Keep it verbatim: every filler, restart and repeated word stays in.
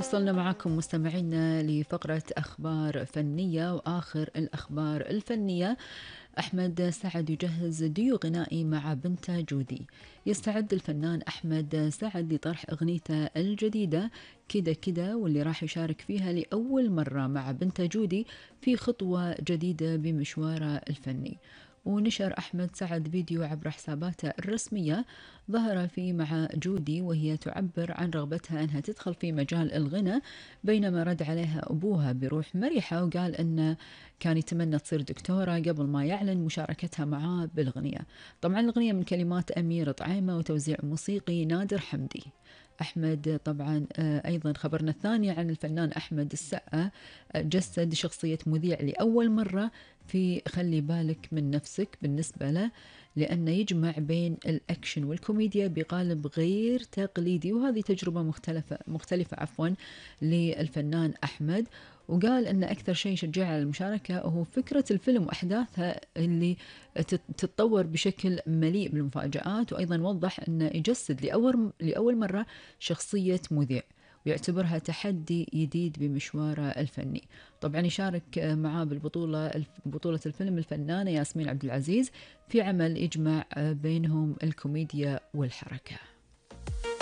وصلنا معكم مستمعينا لفقرة أخبار فنية وآخر الأخبار الفنية. أحمد سعد يجهز ديو غنائي مع بنته جودي. يستعد الفنان أحمد سعد لطرح أغنيته الجديدة كده كده، واللي راح يشارك فيها لأول مرة مع بنته جودي في خطوة جديدة بمشواره الفني. ونشر أحمد سعد فيديو عبر حساباته الرسمية ظهر فيه مع جودي وهي تعبر عن رغبتها أنها تدخل في مجال الغنى، بينما رد عليها أبوها بروح مرحة وقال أنه كان يتمنى تصير دكتورة قبل ما يعلن مشاركتها معاه بالغنية. طبعا الغنية من كلمات أمير طعيمة وتوزيع موسيقي نادر حمدي. أحمد طبعا أيضا خبرنا الثاني عن الفنان أحمد السقا، جسد شخصية مذيع لأول مرة في خلي بالك من نفسك بالنسبة له، لأنه يجمع بين الأكشن والكوميديا بقالب غير تقليدي، وهذه تجربة مختلفة مختلفة عفوا للفنان أحمد. وقال أن أكثر شيء شجع على المشاركة هو فكرة الفيلم وأحداثها اللي تتطور بشكل مليء بالمفاجآت، وأيضا وضح أنه يجسد لأول, لأول مرة شخصية مذيع ويعتبرها تحدي جديد بمشواره الفني. طبعا يشارك معاه بالبطولة بطولة الفيلم الفنانة ياسمين عبد العزيز في عمل يجمع بينهم الكوميديا والحركة.